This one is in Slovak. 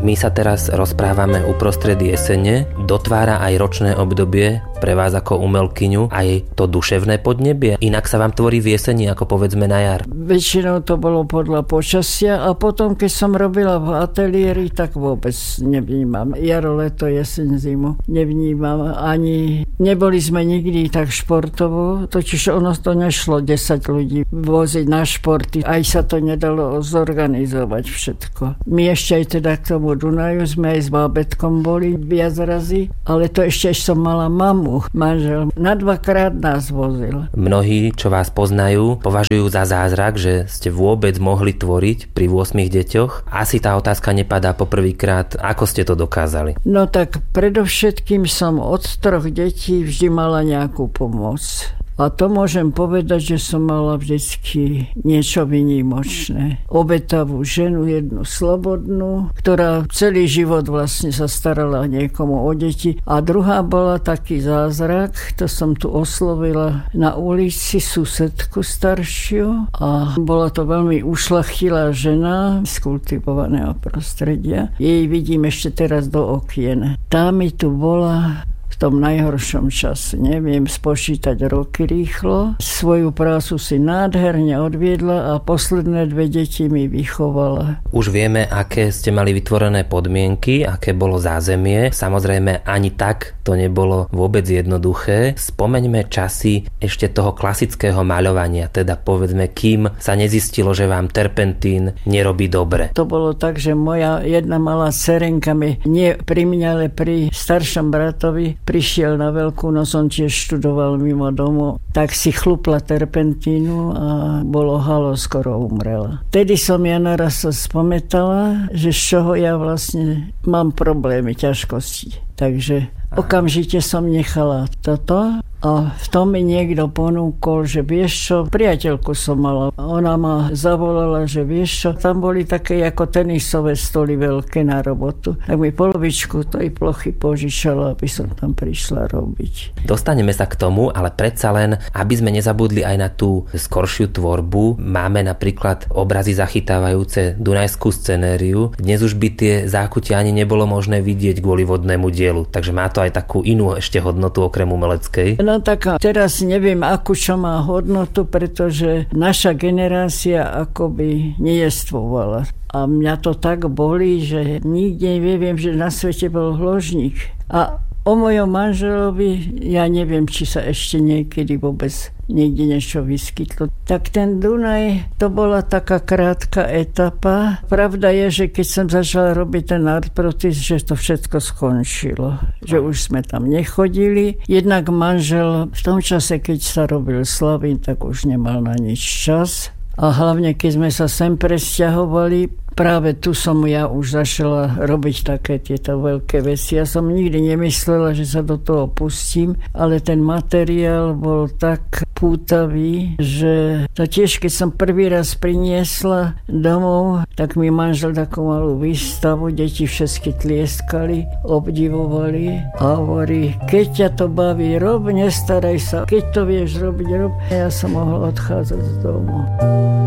My sa teraz rozprávame uprostred jesene. Dotvára aj ročné obdobie pre vás ako umelkyňu aj to duševné podnebie? Inak sa vám tvorí v jeseni, ako povedzme na jar? Väčšinou to bolo podľa počasia a potom, keď som robila v ateliéri, tak vôbec nevnímam. Jaro, leto, jeseň, zimu nevnímam. Ani neboli sme nikdy tak športovo, totiž ono to nešlo 10 ľudí voziť na športy. Aj sa to nedalo zorganizovať všetko. My ešte aj teda k tomu Dunaju sme aj s bábätkom boli viac razy, ale to ešte som mala mamu. Manžel na 2-krát nás vozil. Mnohí, čo vás poznajú, považujú za zázrak, že ste vôbec mohli tvoriť pri 8 deťoch. Asi tá otázka nepadá poprvýkrát. Ako ste to dokázali? No tak predovšetkým som od 3 detí vždy mala nejakú pomoc. A to môžem povedať, že som mala vždycky niečo výnimočné. Obetavú ženu, jednu slobodnú, ktorá celý život vlastne sa starala niekomu o deti. A druhá bola taký zázrak, to som tu oslovila na ulici susedku staršiu. A bola to veľmi ušľachtilá žena z kultivovaného prostredia. Jej vidím ešte teraz do okien. Tá mi tu bola v tom najhoršom čase. Neviem spočítať roky rýchlo. Svoju prácu si nádherne odviedla a posledné 2 deti mi vychovala. Už vieme, aké ste mali vytvorené podmienky, aké bolo zázemie. Samozrejme, ani tak to nebolo vôbec jednoduché. Spomeňme časy ešte toho klasického maľovania, teda povedzme, kým sa nezistilo, že vám terpentín nerobí dobre. To bolo tak, že moja jedna malá dcerenka mi, nie pri mňa, ale pri staršom bratovi, prišiel na Veľkú noc, on tiež študoval mimo domu, tak si chlupla terpentínu a bolo halo, skoro umrela. Tedy som ja naraz sa spomätala, že z čoho ja vlastne mám problémy, ťažkosti. Takže okamžite som nechala toto a v tom mi niekto ponúkol, že vieš čo, priateľku som mala. Ona ma zavolala, že vieš čo, tam boli také ako tenisové stoly veľké na robotu. Tak mi polovičku tej plochy požičala, aby som tam prišla robiť. Dostaneme sa k tomu, ale predsa len, aby sme nezabudli aj na tú skoršiu tvorbu. Máme napríklad obrazy zachytávajúce dunajskú scenériu. Dnes už by tie zákutia ani nebolo možné vidieť kvôli vodnému dielu, takže má to aj takú inú ešte hodnotu okrem umeleckej. No tak teraz neviem, akú čo má hodnotu, pretože naša generácia akoby nejestvovala. A mňa to tak bolí, že nikde neviem, že na svete bol hložník. A o mojom manželovi, ja neviem, či sa ešte niekedy vôbec niekde niečo vyskytlo. Tak ten Dunaj, to bola taká krátka etapa. Pravda je, že keď som začala robiť ten artprotis, že to všetko skončilo. Že už sme tam nechodili. Jednak manžel v tom čase, keď sa robil Slavín, tak už nemal na nič čas. A hlavne, keď sme sa sem presťahovali, práve tu som ja už začala robiť také tieto veľké veci. Ja som nikdy nemyslela, že sa do toho pustím, ale ten materiál bol tak pútavý, že to tiež, keď som prvý raz priniesla domov, tak mi manžel takú malú výstavu, deti všetky tlieskali, obdivovali a hovorí, keď ťa to baví, rob, nestaraj sa, keď to vieš robiť, rob. Ja som mohla odchádzať z domu.